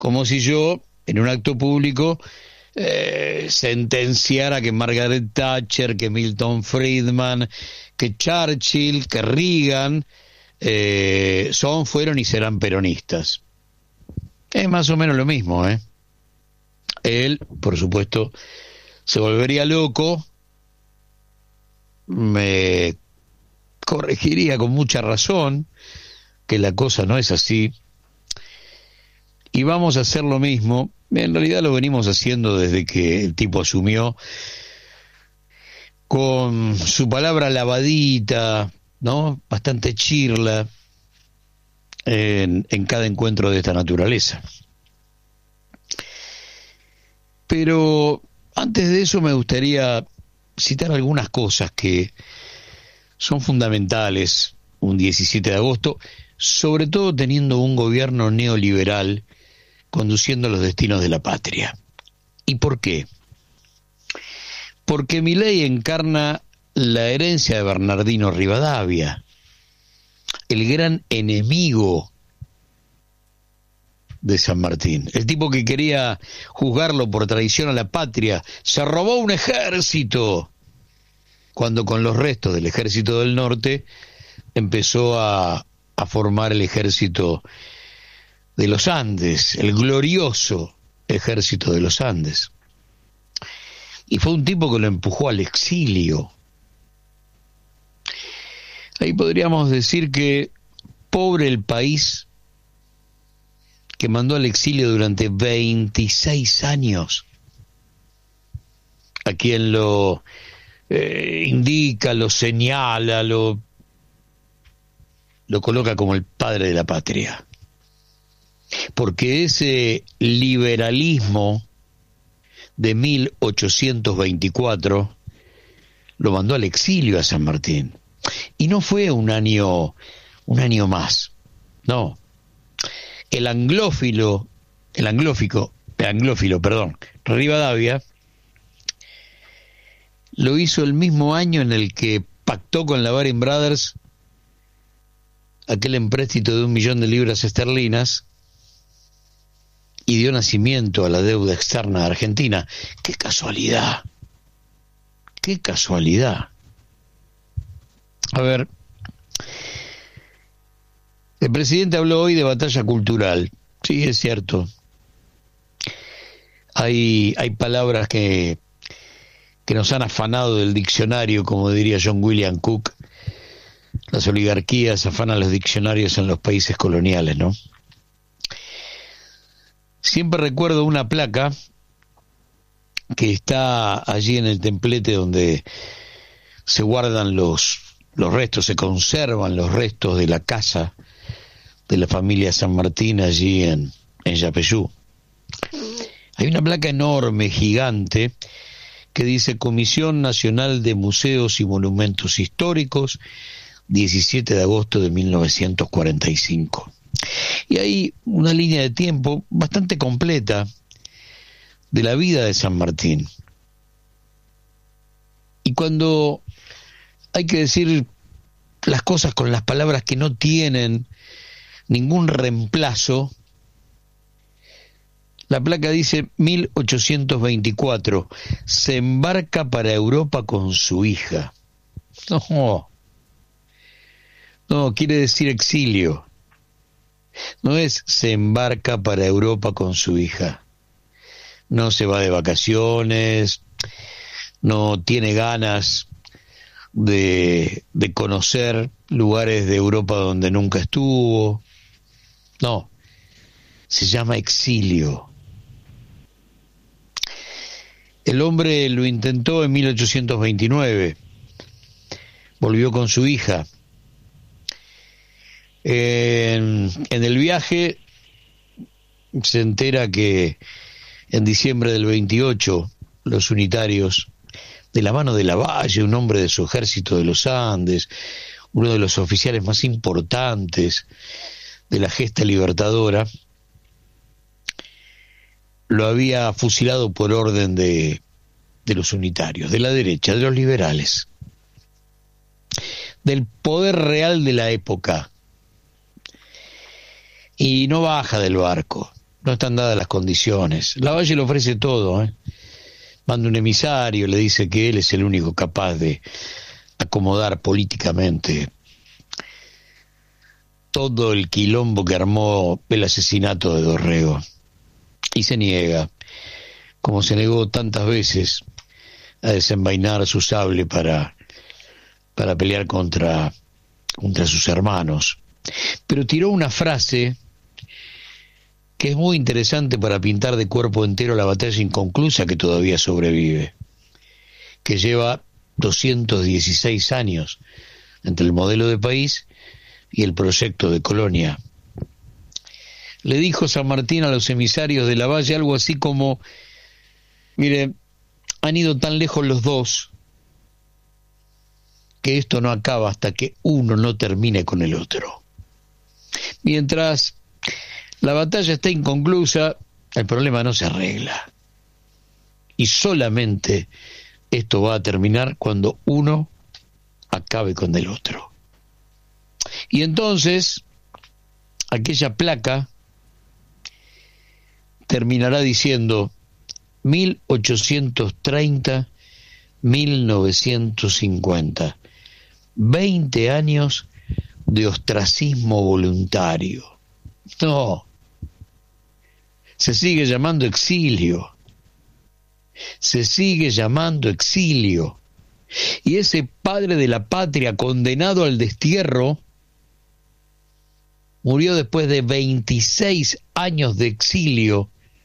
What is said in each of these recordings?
como si yo, en un acto público, sentenciara que Margaret Thatcher, que Milton Friedman, que Churchill, que Reagan fueron y serán peronistas. Es más o menos lo mismo, ¿eh? Él, por supuesto, se volvería loco, me corregiría con mucha razón que la cosa no es así, y vamos a hacer lo mismo. En realidad lo venimos haciendo desde que el tipo asumió, con su palabra lavadita, ¿no? Bastante chirla en cada encuentro de esta naturaleza. Pero antes de eso me gustaría citar algunas cosas que son fundamentales un 17 de agosto, sobre todo teniendo un gobierno neoliberal conduciendo los destinos de la patria. ¿Y por qué? Porque Milei encarna la herencia de Bernardino Rivadavia, el gran enemigo de San Martín, el tipo que quería juzgarlo por traición a la patria. Se robó un ejército, cuando con los restos del ejército del norte empezó a formar el ejército de los Andes, el glorioso ejército de los Andes. Y fue un tipo que lo empujó al exilio. Ahí podríamos decir que pobre el país que mandó al exilio durante 26 años a quien lo indica, lo señala, lo coloca como el padre de la patria. Porque ese liberalismo de 1824 lo mandó al exilio a San Martín. Y no fue un año más, no. El anglófilo, Rivadavia, lo hizo el mismo año en el que pactó con la Baring Brothers aquel empréstito de 1 millón de libras esterlinas y dio nacimiento a la deuda externa de Argentina. ¡Qué casualidad! ¡Qué casualidad! A ver, el presidente habló hoy de batalla cultural. Sí, es cierto. Hay palabras que nos han afanado del diccionario, como diría John William Cook. Las oligarquías afanan los diccionarios en los países coloniales, ¿no? Siempre recuerdo una placa que está allí en el templete donde se guardan los restos, se conservan los restos de la casa de la familia San Martín allí en Yapeyú. Hay una placa enorme, gigante, que dice Comisión Nacional de Museos y Monumentos Históricos, 17 de agosto de 1945. Y hay una línea de tiempo bastante completa de la vida de San Martín. Y cuando hay que decir las cosas con las palabras que no tienen ningún reemplazo, la placa dice 1824, se embarca para Europa con su hija. No, quiere decir exilio. No es se embarca para Europa con su hija. No se va de vacaciones, no tiene ganas de conocer lugares de Europa donde nunca estuvo. No, se llama exilio. El hombre lo intentó en 1829, volvió con su hija. En el viaje se entera que en diciembre del 28 los unitarios, de la mano de Lavalle, un hombre de su ejército de los Andes, uno de los oficiales más importantes de la gesta libertadora, lo había fusilado por orden de los unitarios, de la derecha, de los liberales, del poder real de la época. Y no baja del barco, no están dadas las condiciones. Lavalle le ofrece todo, ¿eh? Manda un emisario, le dice que él es el único capaz de acomodar políticamente todo el quilombo que armó el asesinato de Dorrego. Y se niega, como se negó tantas veces, a desenvainar su sable para pelear contra sus hermanos. Pero tiró una frase que es muy interesante para pintar de cuerpo entero la batalla inconclusa que todavía sobrevive, que lleva 216 años entre el modelo de país y el proyecto de colonia. Le dijo San Martín a los emisarios de Lavalle algo así como: mire, han ido tan lejos los dos que esto no acaba hasta que uno no termine con el otro. Mientras la batalla está inconclusa, el problema no se arregla. Y solamente esto va a terminar cuando uno acabe con el otro. Y entonces, aquella placa terminará diciendo 1830-1950. 20 años de ostracismo voluntario. No, se sigue llamando exilio. Se sigue llamando exilio. Y ese padre de la patria condenado al destierro murió después de 26 años de exilio,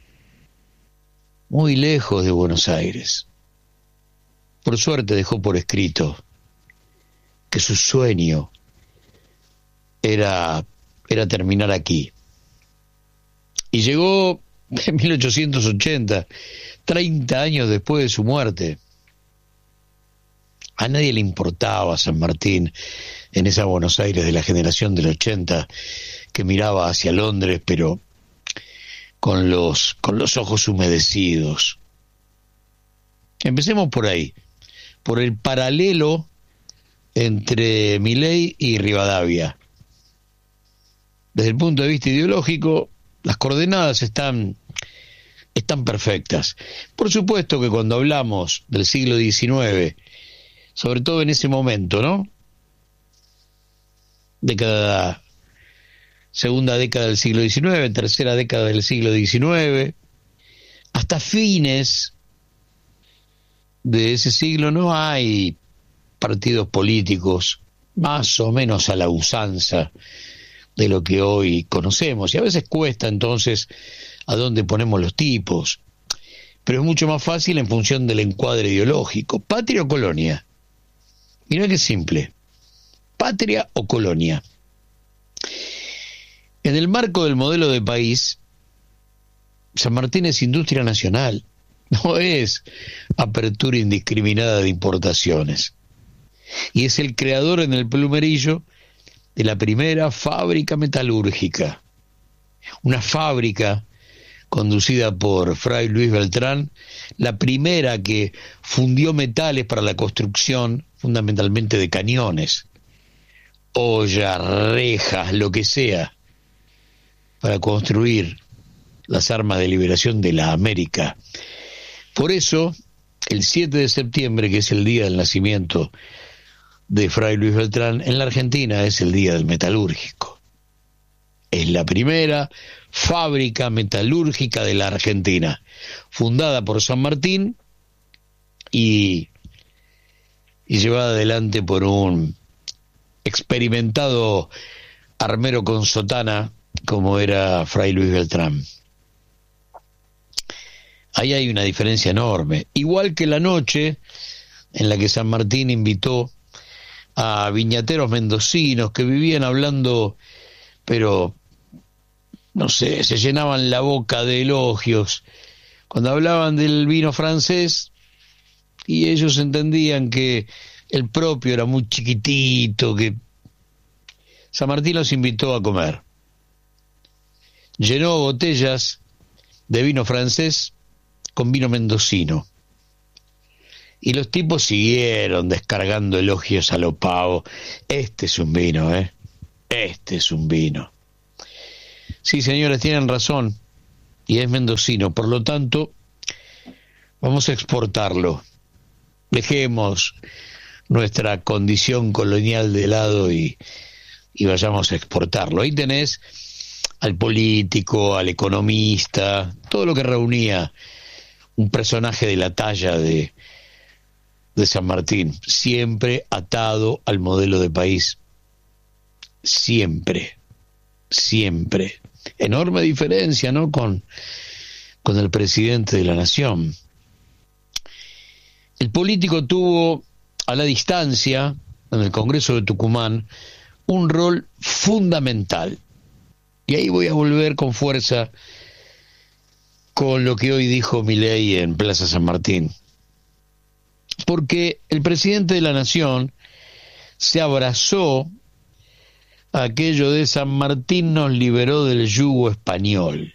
muy lejos de Buenos Aires. Por suerte dejó por escrito que su sueño era terminar aquí. Y llegó en 1880, 30 años después de su muerte. A nadie le importaba San Martín en esa Buenos Aires de la generación del 80 que miraba hacia Londres, pero con los ojos humedecidos. Empecemos por ahí, por el paralelo entre Milei y Rivadavia. Desde el punto de vista ideológico, las coordenadas están perfectas. Por supuesto que cuando hablamos del siglo XIX, sobre todo en ese momento, ¿no? Segunda década del siglo XIX, tercera década del siglo XIX, hasta fines de ese siglo no hay partidos políticos más o menos a la usanza de lo que hoy conocemos, y a veces cuesta entonces a dónde ponemos los tipos, pero es mucho más fácil en función del encuadre ideológico. ¿Patria o colonia? Mirá qué simple. ¿Patria o colonia? En el marco del modelo de país, San Martín es industria nacional, no es apertura indiscriminada de importaciones. Y es el creador en el Plumerillo de la primera fábrica metalúrgica. Una fábrica conducida por Fray Luis Beltrán, la primera que fundió metales para la construcción, fundamentalmente de cañones, ollas, rejas, lo que sea, para construir las armas de liberación de la América. Por eso, el 7 de septiembre, que es el día del nacimiento de Fray Luis Beltrán, en la Argentina es el día del metalúrgico. Es la primera fábrica metalúrgica de la Argentina, fundada por San Martín y llevada adelante por un experimentado armero con sotana como era Fray Luis Beltrán. Ahí hay una diferencia enorme. Igual que la noche en la que San Martín invitó a viñateros mendocinos que vivían hablando, pero no sé, se llenaban la boca de elogios cuando hablaban del vino francés, y ellos entendían que el propio era muy chiquitito, que San Martín los invitó a comer. Llenó botellas de vino francés con vino mendocino. Y los tipos siguieron descargando elogios a lo pavo. Este es un vino, Este es un vino. Sí, señores, tienen razón. y es mendocino, por lo tanto, vamos a exportarlo. Dejemos nuestra condición colonial de lado y vayamos a exportarlo. Ahí tenés al político, al economista, todo lo que reunía un personaje de la talla de San Martín, siempre atado al modelo de país, siempre. Enorme diferencia, ¿no?, con el presidente de la nación. El político tuvo a la distancia, en el Congreso de Tucumán, un rol fundamental. Y ahí voy a volver con fuerza con lo que hoy dijo Milei en Plaza San Martín. Porque el presidente de la nación se abrazó a aquello de San Martín nos liberó del yugo español.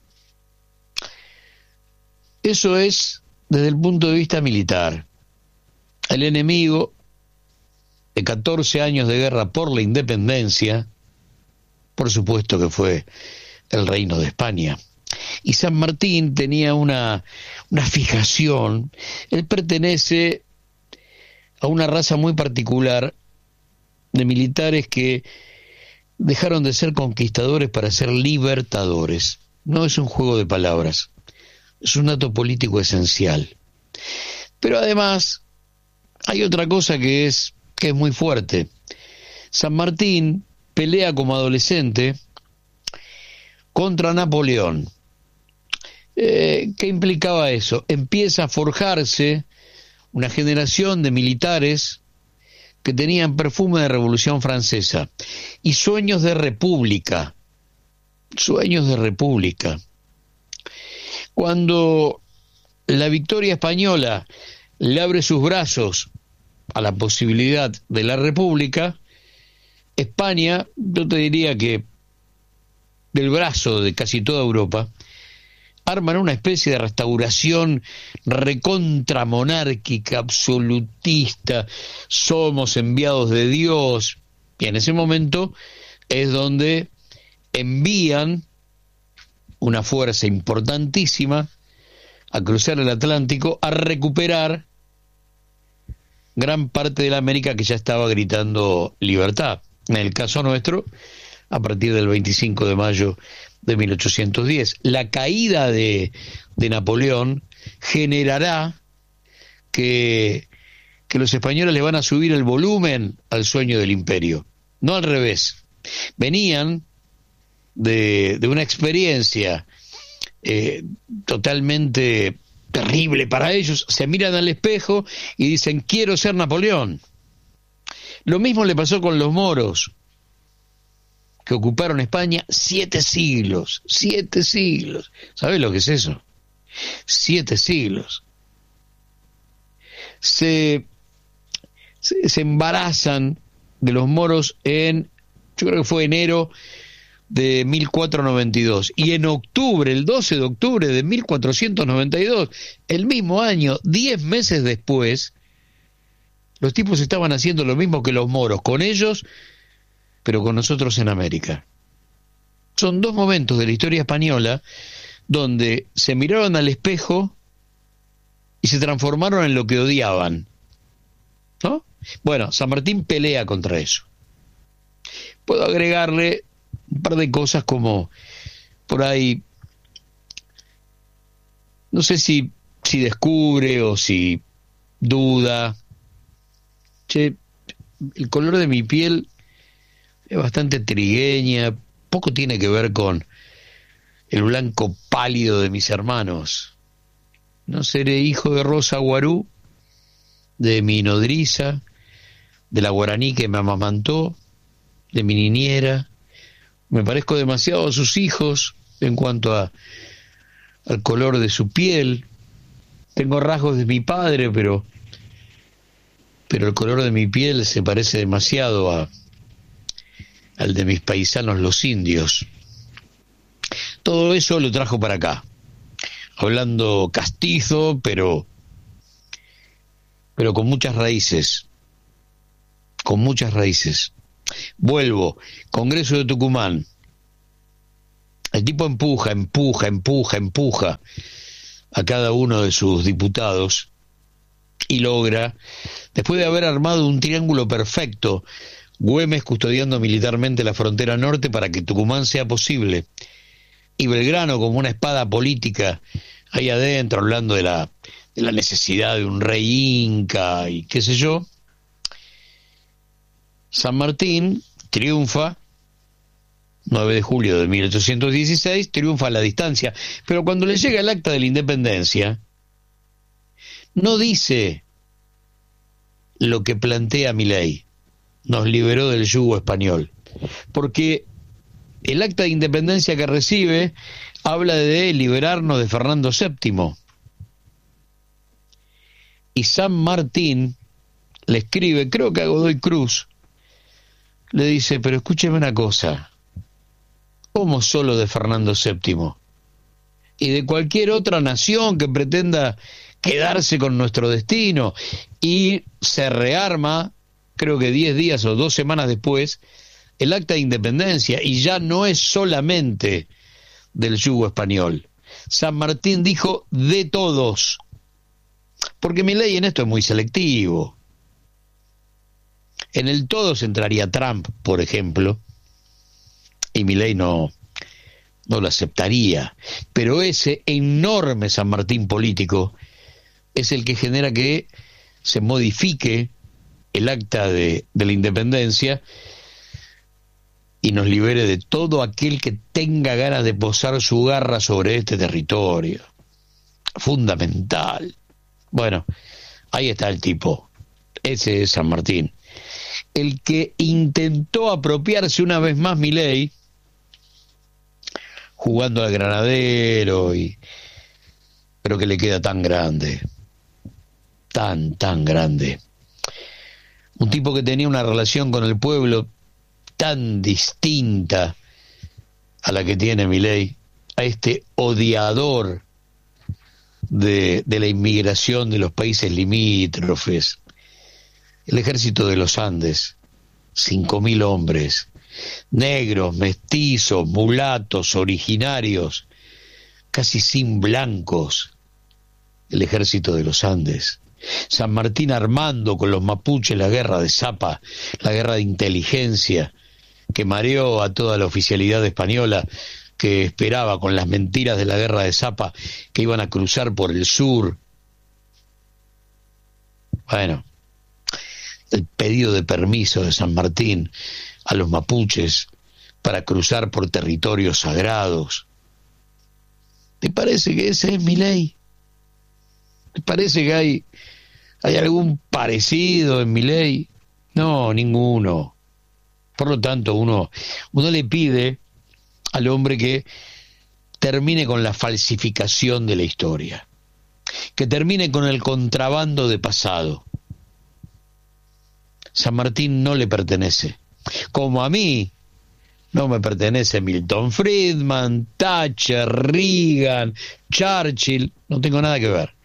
Eso es desde el punto de vista militar. El enemigo de 14 años de guerra por la independencia, por supuesto que fue el Reino de España. Y San Martín tenía una fijación. Él pertenece a una raza muy particular de militares que dejaron de ser conquistadores para ser libertadores. No es un juego de palabras, es un dato político esencial. Pero además hay otra cosa que es muy fuerte. San Martín pelea como adolescente contra Napoleón. ¿Qué implicaba eso? Empieza a forjarse una generación de militares que tenían perfume de Revolución Francesa y sueños de república. Cuando la victoria española le abre sus brazos a la posibilidad de la república, España, yo te diría que del brazo de casi toda Europa, arman una especie de restauración recontramonárquica, absolutista, somos enviados de Dios, y en ese momento es donde envían una fuerza importantísima a cruzar el Atlántico, a recuperar gran parte de la América que ya estaba gritando libertad. En el caso nuestro, a partir del 25 de mayo de 1810. La caída de Napoleón generará que los españoles le van a subir el volumen al sueño del imperio, no al revés. Venían de una experiencia totalmente terrible para ellos, se miran al espejo y dicen, quiero ser Napoleón. Lo mismo le pasó con los moros, que ocuparon España 7 siglos. ¿Sabes lo que es eso? 7 siglos. Se embarazan de los moros yo creo que fue enero de 1492, y en octubre, el 12 de octubre de 1492, el mismo año, 10 meses después, los tipos estaban haciendo lo mismo que los moros, con ellos, pero con nosotros en América. Son 2 momentos de la historia española donde se miraron al espejo y se transformaron en lo que odiaban, ¿no? Bueno, San Martín pelea contra eso. Puedo agregarle un par de cosas como por ahí, no sé si descubre o si duda. Che, el color de mi piel es bastante trigueña, poco tiene que ver con el blanco pálido de mis hermanos. No seré hijo de Rosa Guarú, de mi nodriza, de la guaraní que me amamantó, de mi niñera. Me parezco demasiado a sus hijos en cuanto al color de su piel. Tengo rasgos de mi padre, pero el color de mi piel se parece demasiado al de mis paisanos los indios. Todo eso lo trajo para acá, hablando castizo, pero con muchas raíces. Vuelvo, Congreso de Tucumán, El tipo empuja a cada uno de sus diputados y logra, después de haber armado un triángulo perfecto, Güemes custodiando militarmente la frontera norte para que Tucumán sea posible, y Belgrano como una espada política ahí adentro, hablando de la necesidad de un rey inca y qué sé yo. San Martín triunfa, 9 de julio de 1816, triunfa a la distancia, pero cuando le llega el acta de la independencia, no dice lo que plantea Milei: nos liberó del yugo español, porque el acta de independencia que recibe habla de liberarnos de Fernando VII, y San Martín le escribe, creo que a Godoy Cruz, le dice: pero escúcheme una cosa, ¿cómo solo de Fernando VII? Y de cualquier otra nación que pretenda quedarse con nuestro destino. Y se rearma, creo que 10 días o 2 semanas después, el acta de independencia, y ya no es solamente del yugo español. San Martín dijo de todos, porque Milei en esto es muy selectivo. En el todos entraría Trump, por ejemplo, y Milei no lo aceptaría, pero ese enorme San Martín político es el que genera que se modifique el acta de la independencia y nos libere de todo aquel que tenga ganas de posar su garra sobre este territorio. Fundamental. Bueno, ahí está el tipo, ese es San Martín, el que intentó apropiarse una vez más Milei, jugando al granadero, pero que le queda tan grande, tan grande. Un tipo que tenía una relación con el pueblo tan distinta a la que tiene Milei, a este odiador de la inmigración de los países limítrofes. El ejército de los Andes, 5.000 hombres, negros, mestizos, mulatos, originarios, casi sin blancos, el ejército de los Andes. San Martín armando con los mapuches la guerra de Zapa, la guerra de inteligencia, que mareó a toda la oficialidad española, que esperaba con las mentiras de la guerra de Zapa que iban a cruzar por el sur. Bueno, el pedido de permiso de San Martín a los mapuches para cruzar por territorios sagrados. ¿Te parece que ese es Milei? ¿Te parece que hay algún parecido en Milei? No, ninguno. Por lo tanto, uno le pide al hombre que termine con la falsificación de la historia, que termine con el contrabando de pasado. San Martín no le pertenece, como a mí no me pertenece Milton Friedman, Thatcher, Reagan, Churchill, no tengo nada que ver.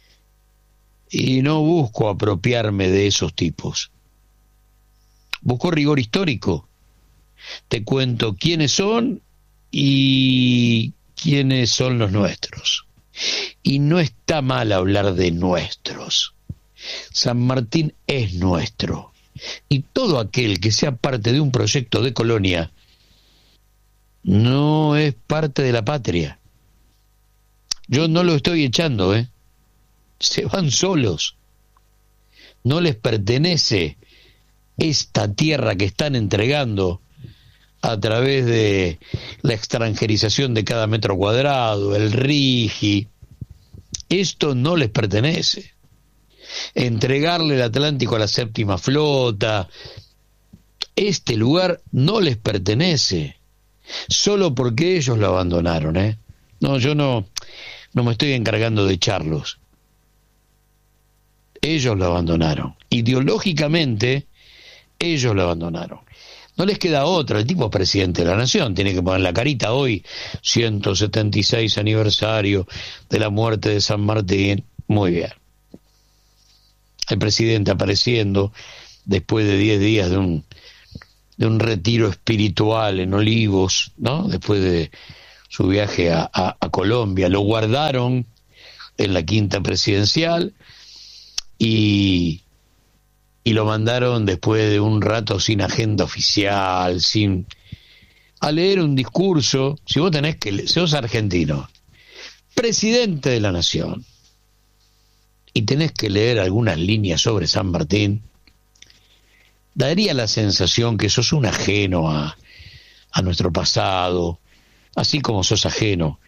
Y no busco apropiarme de esos tipos. Busco rigor histórico. Te cuento quiénes son y quiénes son los nuestros. Y no está mal hablar de nuestros. San Martín es nuestro. Y todo aquel que sea parte de un proyecto de colonia no es parte de la patria. Yo no lo estoy echando, se van solos. No les pertenece esta tierra que están entregando a través de la extranjerización de cada metro cuadrado, el RIGI. Esto no les pertenece. Entregarle el Atlántico a la séptima flota, este lugar no les pertenece, solo porque ellos lo abandonaron, No, yo no me estoy encargando de echarlos. Ellos lo abandonaron. Ideológicamente, ellos lo abandonaron. No les queda otra, el tipo es presidente de la nación, tiene que poner la carita hoy, 176 aniversario de la muerte de San Martín. Muy bien. El presidente apareciendo después de 10 días de un retiro espiritual en Olivos, ¿no? Después de su viaje a Colombia. Lo guardaron en la quinta presidencial y lo mandaron después de un rato sin agenda oficial, a leer un discurso. Si vos tenés que, si sos argentino, presidente de la nación, y tenés que leer algunas líneas sobre San Martín, daría la sensación que sos un ajeno a nuestro pasado, así como sos ajeno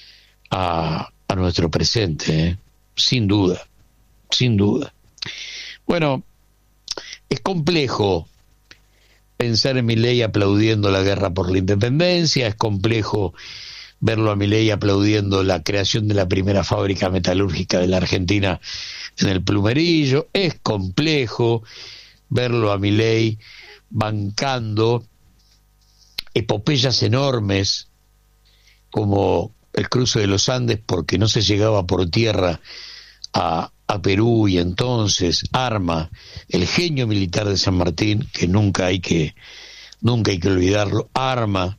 a nuestro presente, ¿eh? Sin duda, sin duda. Bueno, es complejo pensar en Milei aplaudiendo la guerra por la independencia, es complejo verlo a Milei aplaudiendo la creación de la primera fábrica metalúrgica de la Argentina en el Plumerillo, es complejo verlo a Milei bancando epopeyas enormes como el cruce de los Andes porque no se llegaba por tierra a Perú, y entonces arma el genio militar de San Martín, que nunca hay que olvidarlo, arma,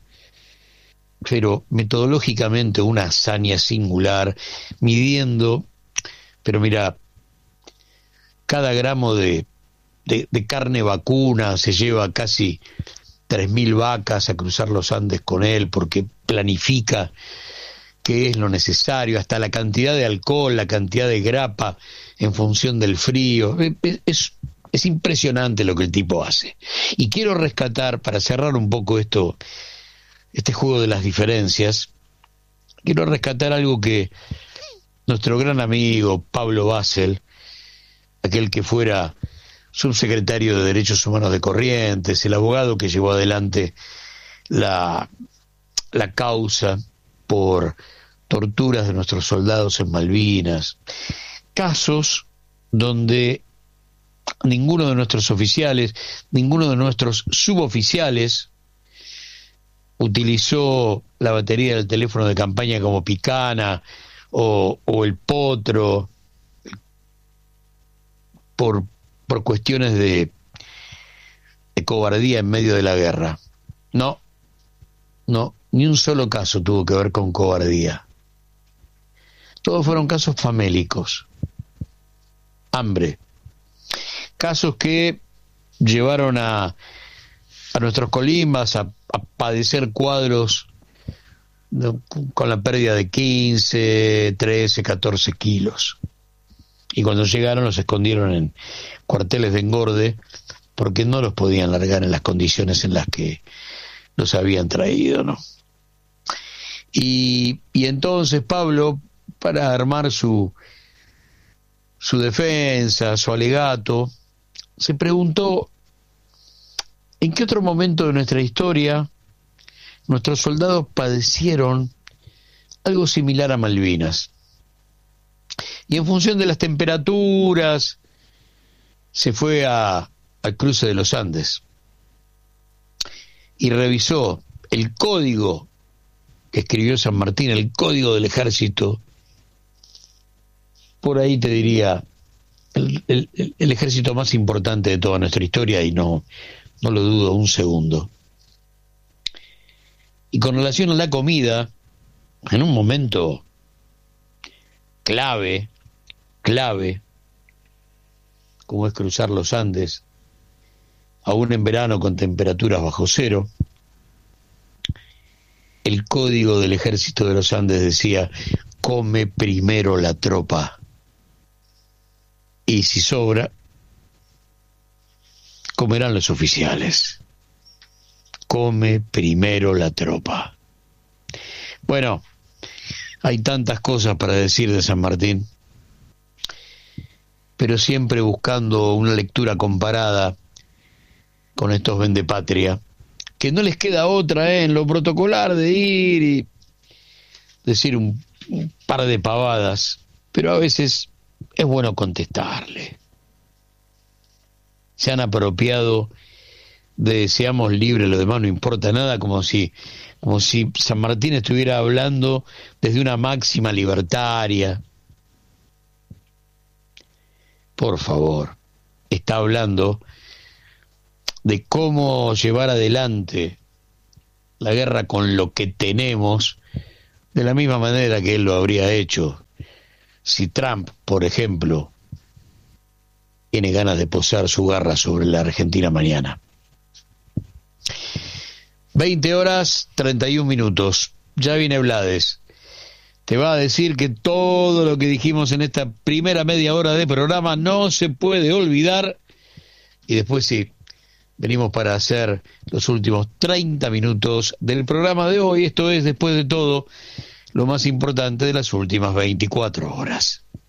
pero metodológicamente una hazaña singular, midiendo, pero mira, cada gramo de carne vacuna se lleva casi 3.000 vacas a cruzar los Andes con él, porque planifica qué es lo necesario, hasta la cantidad de alcohol, la cantidad de grapa en función del frío. Es impresionante lo que el tipo hace. Y quiero rescatar, para cerrar un poco este juego de las diferencias, quiero rescatar algo que nuestro gran amigo Pablo Basel, aquel que fuera subsecretario de Derechos Humanos de Corrientes, el abogado que llevó adelante la causa por torturas de nuestros soldados en Malvinas, casos donde ninguno de nuestros oficiales, ninguno de nuestros suboficiales utilizó la batería del teléfono de campaña como Picana o el Potro por cuestiones de cobardía en medio de la guerra. No, ni un solo caso tuvo que ver con cobardía. Todos fueron casos famélicos, hambre, casos que llevaron a nuestros colimbas a padecer cuadros con la pérdida de 15, 13, 14 kilos. Y cuando llegaron los escondieron en cuarteles de engorde porque no los podían largar en las condiciones en las que los habían traído, ¿no? Y entonces Pablo, para armar su defensa, su alegato, se preguntó en qué otro momento de nuestra historia nuestros soldados padecieron algo similar a Malvinas. Y en función de las temperaturas se fue al cruce de los Andes y revisó el código que escribió San Martín, el código del ejército. Por ahí te diría el ejército más importante de toda nuestra historia, y no lo dudo un segundo. Y con relación a la comida, en un momento clave, como es cruzar los Andes, aún en verano con temperaturas bajo cero, el código del ejército de los Andes decía: come primero la tropa, y si sobra, comerán los oficiales. Come primero la tropa. Bueno, hay tantas cosas para decir de San Martín, pero siempre buscando una lectura comparada con estos vendepatria, que no les queda otra en lo protocolar de ir y decir un par de pavadas, pero a veces es bueno contestarle. Se han apropiado de seamos libres, lo demás no importa nada, como si San Martín estuviera hablando desde una máxima libertaria. Por favor, está hablando de cómo llevar adelante la guerra con lo que tenemos, de la misma manera que él lo habría hecho si Trump, por ejemplo, tiene ganas de posar su garra sobre la Argentina mañana. 20:31. Ya viene Blades. Te va a decir que todo lo que dijimos en esta primera media hora de programa no se puede olvidar. Y después sí, venimos para hacer los últimos 30 minutos del programa de hoy. Esto es, después de todo, lo más importante de las últimas 24 horas.